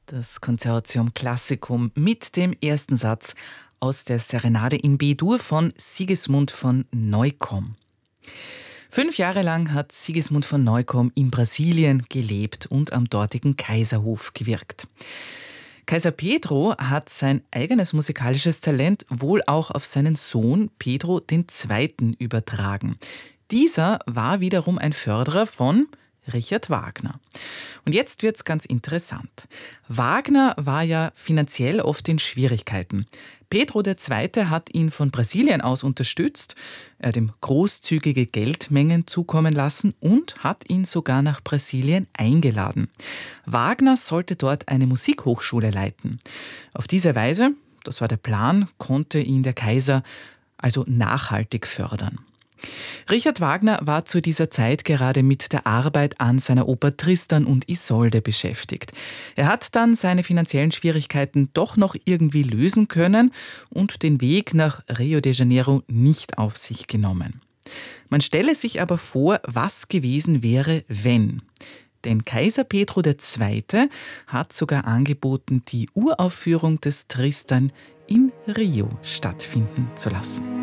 Das Consortium Classicum mit dem ersten Satz aus der Serenade in B-Dur von Sigismund von Neukomm. 5 Jahre lang hat Sigismund von Neukomm in Brasilien gelebt und am dortigen Kaiserhof gewirkt. Kaiser Pedro hat sein eigenes musikalisches Talent wohl auch auf seinen Sohn Pedro II. Übertragen. Dieser war wiederum ein Förderer von Richard Wagner. Und jetzt wird's ganz interessant. Wagner war ja finanziell oft in Schwierigkeiten. Pedro II. Hat ihn von Brasilien aus unterstützt, er hat ihm großzügige Geldmengen zukommen lassen und hat ihn sogar nach Brasilien eingeladen. Wagner sollte dort eine Musikhochschule leiten. Auf diese Weise, das war der Plan, konnte ihn der Kaiser also nachhaltig fördern. Richard Wagner war zu dieser Zeit gerade mit der Arbeit an seiner Oper Tristan und Isolde beschäftigt. Er hat dann seine finanziellen Schwierigkeiten doch noch irgendwie lösen können und den Weg nach Rio de Janeiro nicht auf sich genommen. Man stelle sich aber vor, was gewesen wäre, wenn. Denn Kaiser Pedro II. Hat sogar angeboten, die Uraufführung des Tristan in Rio stattfinden zu lassen.